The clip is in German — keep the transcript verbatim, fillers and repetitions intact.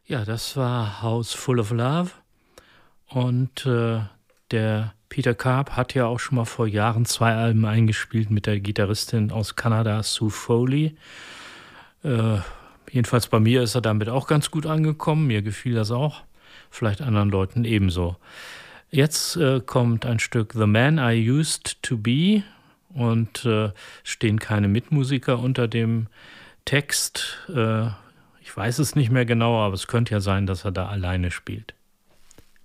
Ja, das war House Full of Love und, äh, der Peter Karp hat ja auch schon mal vor Jahren zwei Alben eingespielt mit der Gitarristin aus Kanada, Sue Foley. Äh, jedenfalls bei mir ist er damit auch ganz gut angekommen. Mir gefiel das auch, vielleicht anderen Leuten ebenso. Jetzt, äh, kommt ein Stück „The Man I Used to Be" und, äh, stehen keine Mitmusiker unter dem Text. Äh, ich weiß es nicht mehr genau, aber es könnte ja sein, dass er da alleine spielt.